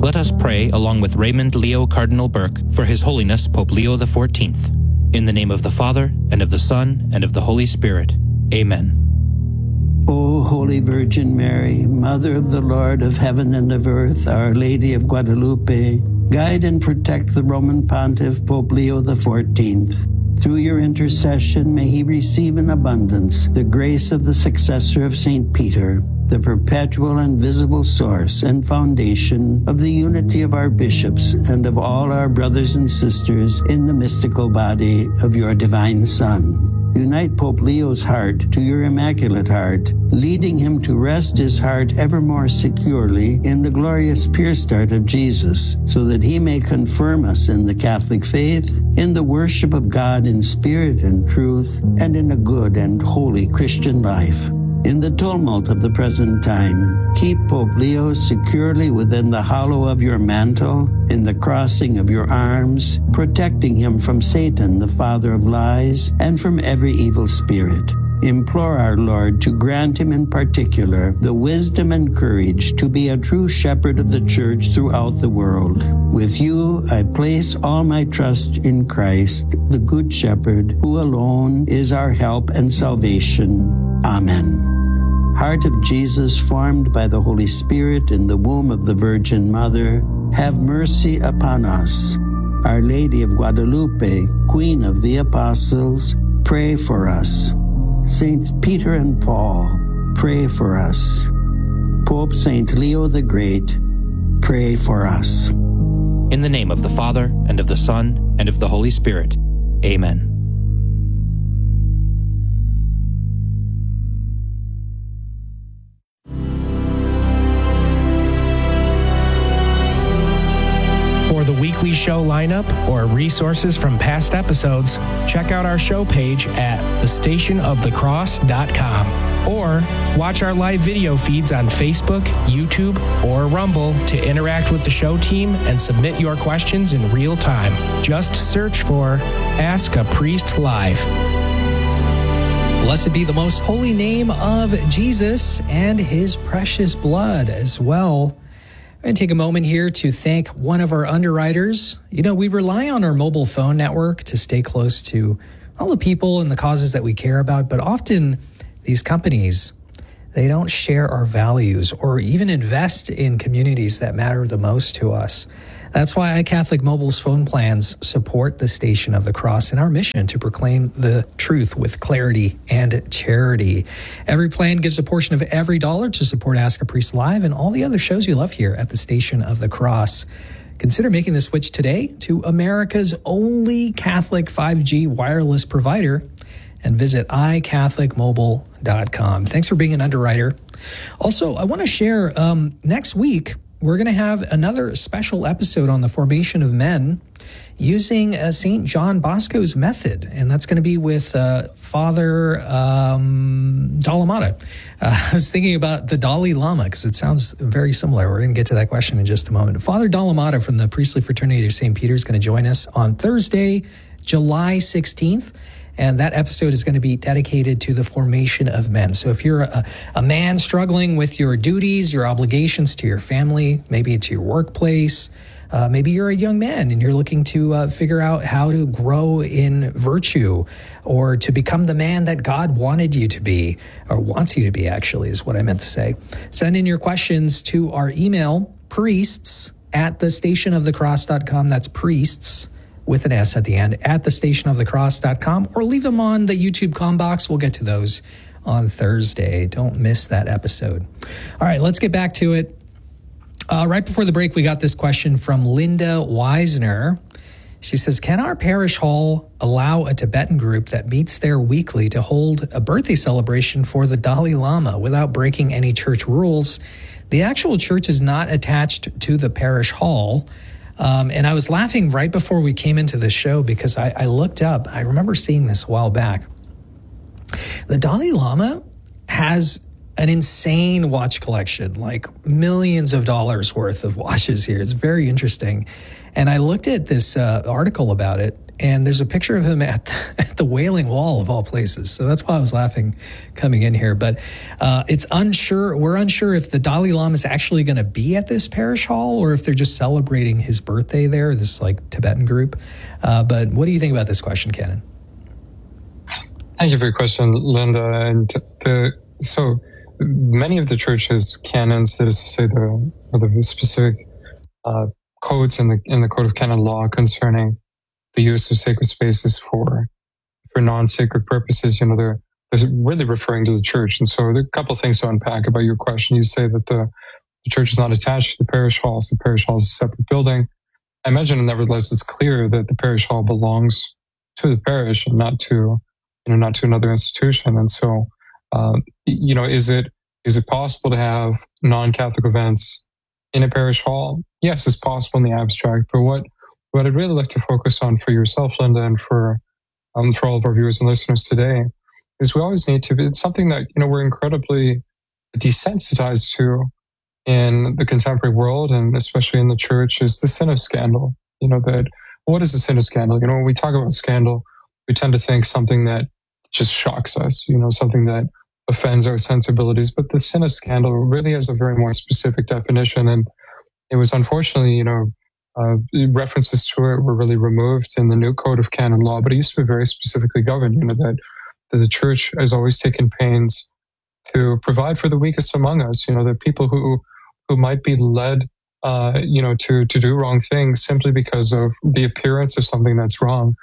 Let us pray along with Raymond Leo Cardinal Burke for His Holiness Pope Leo XIV. In the name of the Father, and of the Son, and of the Holy Spirit. Amen. O Holy Virgin Mary, Mother of the Lord of heaven and of earth, Our Lady of Guadalupe, guide and protect the Roman Pontiff Pope Leo XIV. Through your intercession, may he receive in abundance the grace of the successor of St. Peter, the perpetual and visible source and foundation of the unity of our bishops and of all our brothers and sisters in the mystical body of your divine Son. Unite Pope Leo's heart to your Immaculate Heart, leading him to rest his heart ever more securely in the glorious pure start of Jesus, so that he may confirm us in the Catholic faith, in the worship of God in spirit and truth, and in a good and holy Christian life. In the tumult of the present time, keep Pope Leo securely within the hollow of your mantle, in the crossing of your arms, protecting him from Satan, the father of lies, and from every evil spirit. Implore our Lord to grant him in particular the wisdom and courage to be a true shepherd of the Church throughout the world. With you, I place all my trust in Christ, the Good Shepherd, who alone is our help and salvation. Amen. Heart of Jesus, formed by the Holy Spirit in the womb of the Virgin Mother, have mercy upon us. Our Lady of Guadalupe, Queen of the Apostles, pray for us. Saints Peter and Paul, pray for us. Pope Saint Leo the Great, pray for us. In the name of the Father, and of the Son, and of the Holy Spirit. Amen. For the weekly show lineup or resources from past episodes, check out our show page at thestationofthecross.com or watch our live video feeds on Facebook, YouTube, or Rumble to interact with the show team and submit your questions in real time. Just search for Ask a Priest Live. Blessed be the most holy name of Jesus and his precious blood as well. I'm going to take a moment here to thank one of our underwriters. You know, we rely on our mobile phone network to stay close to all the people and the causes that we care about, but often these companies, they don't share our values or even invest in communities that matter the most to us. That's why iCatholic Mobile's phone plans support the Station of the Cross and our mission to proclaim the truth with clarity and charity. Every plan gives a portion of every dollar to support Ask a Priest Live and all the other shows you love here at the Station of the Cross. Consider making the switch today to America's only Catholic 5G wireless provider and visit iCatholicMobile.com. Thanks for being an underwriter. Also, I want to share next week, we're going to have another special episode on the formation of men using St. John Bosco's method, and that's going to be with Father Dalamata. I was thinking about the Dalai Lama because it sounds very similar. We're going to get to that question in just a moment. Father Dalamata from the Priestly Fraternity of St. Peter is going to join us on Thursday, July 16th. And that episode is going to be dedicated to the formation of men. So if you're a man struggling with your duties, your obligations to your family, maybe to your workplace, maybe you're a young man and you're looking to figure out how to grow in virtue or to become the man that God wanted you to be, or wants you to be, actually, is what I meant to say. Send in your questions to our email, priests@thestationofthecross.com. That's priests with an S at the end, at thestationofthecross.com, or leave them on the YouTube com box. We'll get to those on Thursday. Don't miss that episode. All right, let's get back to it. Right before the break, we got this question from Linda Weisner. She says, can our parish hall allow a Tibetan group that meets there weekly to hold a birthday celebration for the Dalai Lama without breaking any church rules? The actual church is not attached to the parish hall. And I was laughing right before we came into the show because I looked up. I remember seeing this a while back. The Dalai Lama has an insane watch collection, like millions of dollars worth of watches here. It's very interesting. And I looked at this article about it, and there's a picture of him at the Wailing Wall of all places. So that's why I was laughing coming in here. But we're unsure if the Dalai Lama is actually going to be at this parish hall or if they're just celebrating his birthday there, this like Tibetan group. But what do you think about this question, Canon? Thank you for your question, Linda. And so many of the church's canons, that is to say the specific codes in the Code of Canon Law concerning the use of sacred spaces for non-sacred purposes, they're really referring to the church. And so there are a couple of things to unpack about your question. You say that the church is not attached to the parish halls. The parish hall is a separate building. I imagine, nevertheless, it's clear that the parish hall belongs to the parish and not to another institution. And so, is it possible to have non-Catholic events in a parish hall? Yes, it's possible in the abstract. But what I'd really like to focus on for yourself, Linda, and for all of our viewers and listeners today, is we always need to. It's something that we're incredibly desensitized to in the contemporary world, and especially in the church, is the sin of scandal. What is the sin of scandal? When we talk about scandal, we tend to think something that just shocks us. Something that offends our sensibilities. But the sin of scandal really has a very more specific definition, and it was unfortunately, references to it were really removed in the new Code of Canon Law, but it used to be very specifically governed, that the church has always taken pains to provide for the weakest among us, the people who might be led, to do wrong things simply because of the appearance of something that's wrong,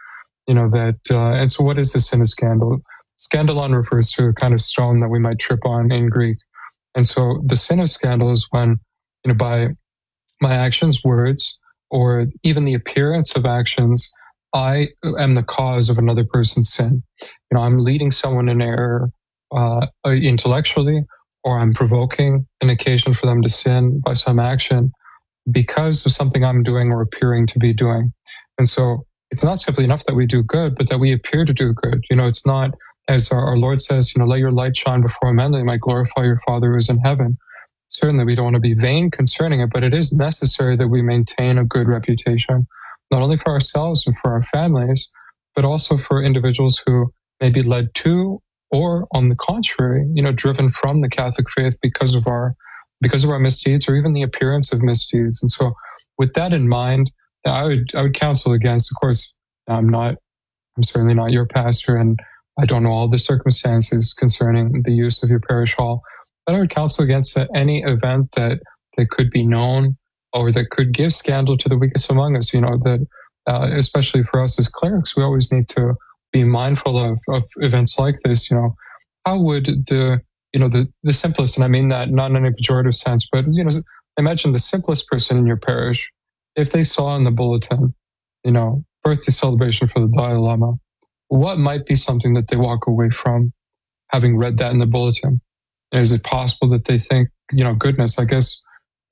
and so what is the sin of scandal? Scandalon refers to a kind of stone that we might trip on in Greek. And so the sin of scandal is when, by my actions, words, or even the appearance of actions, I am the cause of another person's sin. I'm leading someone in error intellectually, or I'm provoking an occasion for them to sin by some action because of something I'm doing or appearing to be doing. And so it's not simply enough that we do good, but that we appear to do good. It's not, as our Lord says, let your light shine before men, that they might glorify your Father who is in heaven. Certainly, we don't want to be vain concerning it, but it is necessary that we maintain a good reputation, not only for ourselves and for our families, but also for individuals who may be led to, or on the contrary, driven from the Catholic faith because of our misdeeds, or even the appearance of misdeeds. And so, with that in mind, I would counsel against. Of course, I'm certainly not your pastor, and I don't know all the circumstances concerning the use of your parish hall. But I would counsel against any event that could be known or that could give scandal to the weakest among us. That especially for us as clerics, we always need to be mindful of events like this. How would the simplest, and I mean that not in any pejorative sense, but imagine the simplest person in your parish, if they saw in the bulletin, birthday celebration for the Dalai Lama, what might be something that they walk away from having read that in the bulletin? Is it possible that they think, goodness, I guess,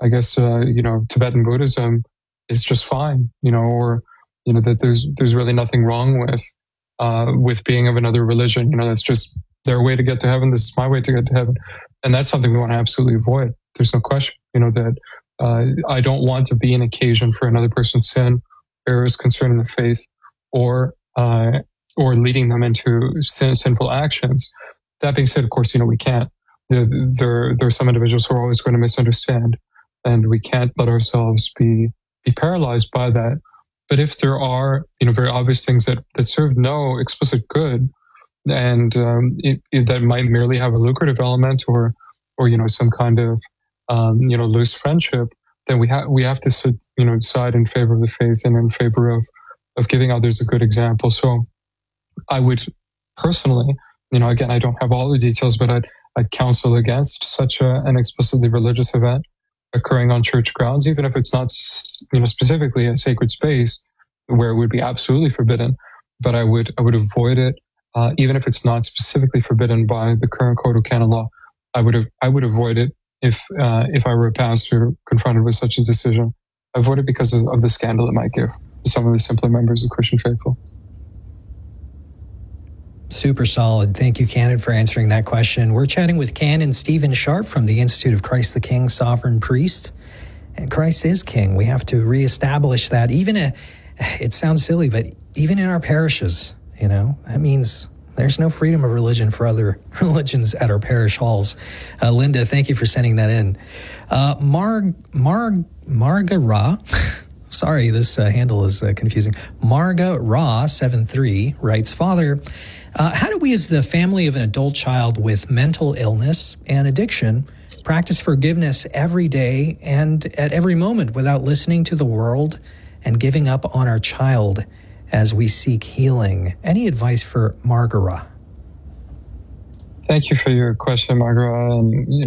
Tibetan Buddhism is just fine, or, that there's really nothing wrong with being of another religion. That's just their way to get to heaven. This is my way to get to heaven. And that's something we want to absolutely avoid. There's no question, that I don't want to be an occasion for another person's sin, errors concerning the faith, or leading them into sinful actions. That being said, of course, we can't. There are some individuals who are always going to misunderstand, and we can't let ourselves be paralyzed by that. But if there are, very obvious things that serve no explicit good, and that might merely have a lucrative element, or some kind of loose friendship, then we have to side in favor of the faith and in favor of giving others a good example. So I would personally, again, I don't have all the details, but I'd counsel against such an explicitly religious event occurring on church grounds, even if it's not, specifically a sacred space where it would be absolutely forbidden. But I would avoid it, even if it's not specifically forbidden by the current Code of Canon Law. I would avoid it if I were a pastor confronted with such a decision. Avoid it because of the scandal it might give to some of the simpler members of Christian faithful. Super solid. Thank you, Canon, for answering that question. We're chatting with Canon Stephen Sharp from the Institute of Christ the King, Sovereign Priest. And Christ is King. We have to reestablish that. It sounds silly, but even in our parishes, that means there's no freedom of religion for other religions at our parish halls. Linda, thank you for sending that in. Marga Ra, sorry, this handle is confusing. Marga Ra 73 writes, Father, how do we as the family of an adult child with mental illness and addiction practice forgiveness every day and at every moment without listening to the world and giving up on our child as we seek healing? Any advice for Margara? Thank you for your question, Margara.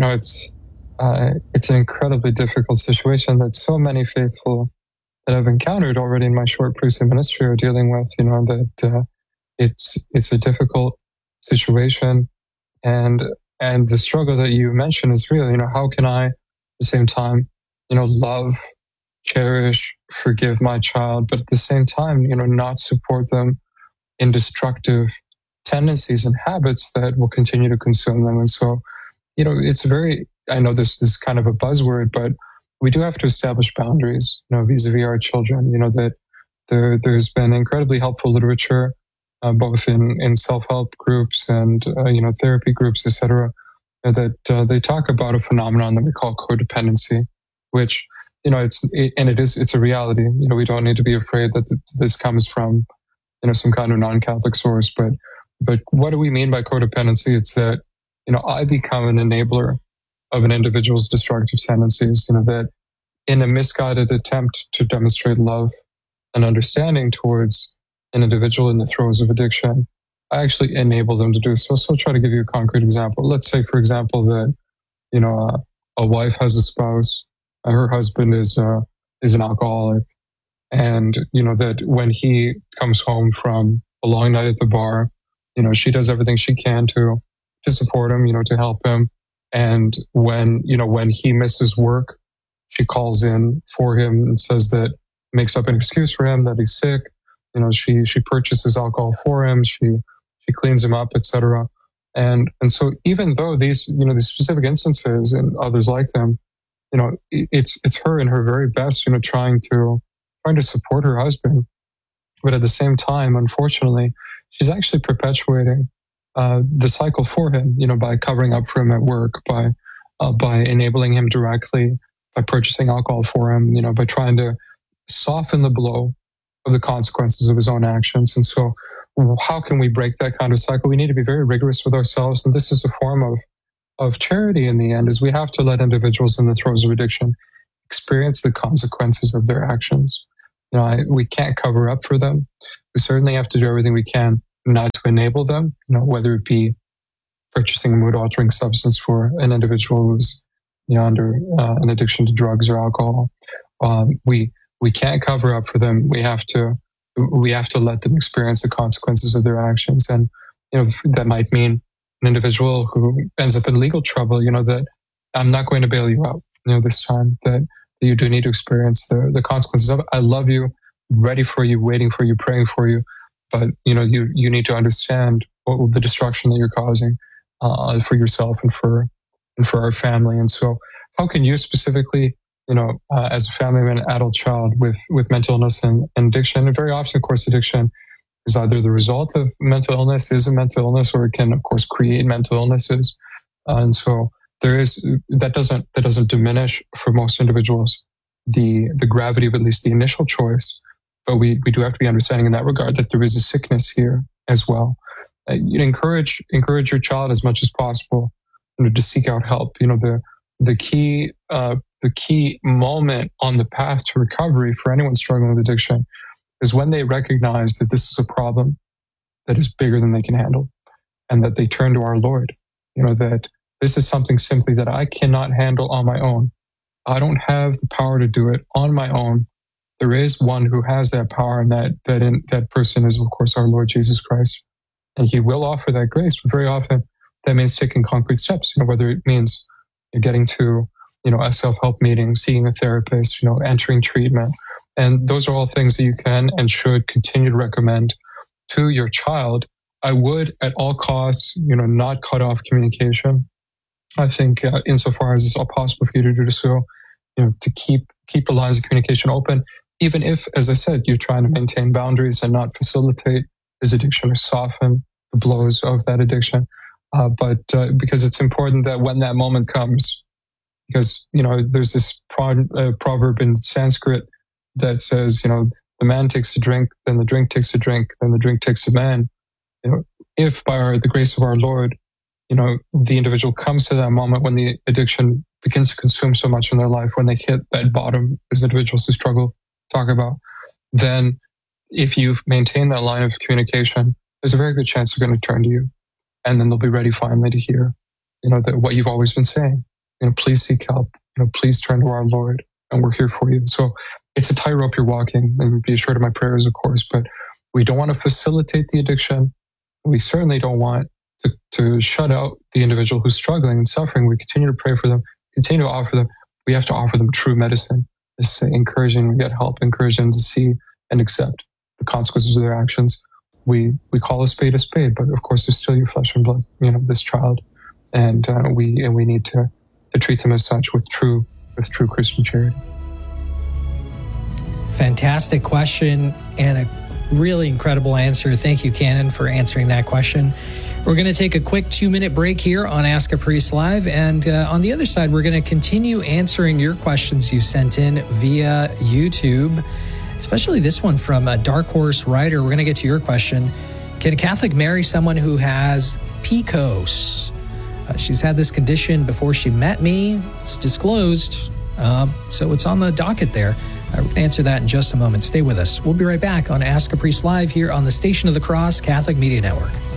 And, it's an incredibly difficult situation that so many faithful that I've encountered already in my short priesthood ministry are dealing with, that it's a difficult situation. And the struggle that you mentioned is real. How can I, at the same time, love, cherish, forgive my child, but at the same time, not support them in destructive tendencies and habits that will continue to consume them. And so, it's I know this is kind of a buzzword, but we do have to establish boundaries, vis-a-vis our children, that there's been incredibly helpful literature, both in self-help groups and, therapy groups, etc., that they talk about a phenomenon that we call codependency, which, it's a reality. We don't need to be afraid that this comes from, some kind of non-Catholic source. But what do we mean by codependency? It's that, I become an enabler of an individual's destructive tendencies, that in a misguided attempt to demonstrate love and understanding towards an individual in the throes of addiction, I actually enable them to do so. So I'll try to give you a concrete example. Let's say, for example, that, a wife has a spouse, her husband is an alcoholic, and, that when he comes home from a long night at the bar, she does everything she can to support him, to help him. And when he misses work, she calls in for him and says that, makes up an excuse for him that he's sick. She purchases alcohol for him. She cleans him up, etc. And so even though these specific instances and others like them, it's her in her very best, trying to support her husband. But at the same time, unfortunately, she's actually perpetuating the cycle for him, by covering up for him at work, by enabling him directly, by purchasing alcohol for him, by trying to soften the blow of the consequences of his own actions. And so how can we break that kind of cycle? We need to be very rigorous with ourselves. And this is a form of charity in the end, is we have to let individuals in the throes of addiction experience the consequences of their actions. We can't cover up for them. We certainly have to do everything we can not to enable them, whether it be purchasing a mood-altering substance for an individual who's under an addiction to drugs or alcohol. We can't cover up for them. We have to let them experience the consequences of their actions. And that might mean an individual who ends up in legal trouble, that I'm not going to bail you out, this time, that you do need to experience the consequences of it. I love you, ready for you, waiting for you, praying for you. But, you need to understand the destruction that you're causing for yourself and for our family. And so how can you specifically, as a family of an adult child with mental illness and addiction, and very often, of course, addiction is either the result of mental illness, is a mental illness, or it can, of course, create mental illnesses. And so that doesn't diminish for most individuals the gravity of at least the initial choice. But we do have to be understanding in that regard that there is a sickness here as well. Encourage your child as much as possible, to seek out help. The key moment on the path to recovery for anyone struggling with addiction is when they recognize that this is a problem that is bigger than they can handle, and that they turn to our Lord. That this is something simply that I cannot handle on my own. I don't have the power to do it on my own. There is one who has that power, and that person is, of course, our Lord Jesus Christ. And he will offer that grace. But very often that means taking concrete steps, whether it means getting to, a self-help meeting, seeing a therapist, entering treatment. And those are all things that you can and should continue to recommend to your child. I would, at all costs, not cut off communication. I think insofar as it's all possible for you to do so, to keep the lines of communication open. even if, as I said, you're trying to maintain boundaries and not facilitate his addiction or soften the blows of that addiction. But because it's important that when that moment comes, because, there's this proverb in Sanskrit that says, the man takes a drink, then the drink takes a drink, then the drink takes a man. If by the grace of our Lord, the individual comes to that moment when the addiction begins to consume so much in their life, when they hit that bottom, as individuals who struggle talk about, then if you've maintained that line of communication, there's a very good chance they're going to turn to you. And then they'll be ready finally to hear, that what you've always been saying, please seek help, please turn to our Lord, and we're here for you. So it's a tightrope you're walking, and be assured of my prayers, of course, but we don't want to facilitate the addiction. We certainly don't want to shut out the individual who's struggling and suffering. We continue to pray for them, continue to offer them. We have to offer them true medicine. It's encouraging them to get help, encourage them to see and accept the consequences of their actions. We call a spade, but of course, they're still your flesh and blood, this child. And we need to treat them as such with true Christian charity. Fantastic question and a really incredible answer. Thank you, Canon, for answering that question. We're going to take a quick 2-minute break here on Ask a Priest Live. And on the other side, we're going to continue answering your questions you sent in via YouTube, especially this one from a Dark Horse Rider. We're going to get to your question. Can a Catholic marry someone who has PCOS? She's had this condition before she met me. It's disclosed, so it's on the docket there. We're going to answer that in just a moment. Stay with us. We'll be right back on Ask a Priest Live here on the Station of the Cross Catholic Media Network.